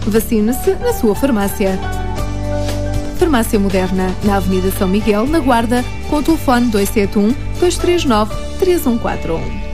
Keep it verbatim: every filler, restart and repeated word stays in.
Vacine-se na sua farmácia. Farmácia Moderna, na Avenida São Miguel, na Guarda, com o telefone dois sete um, dois três nove, três um quatro um.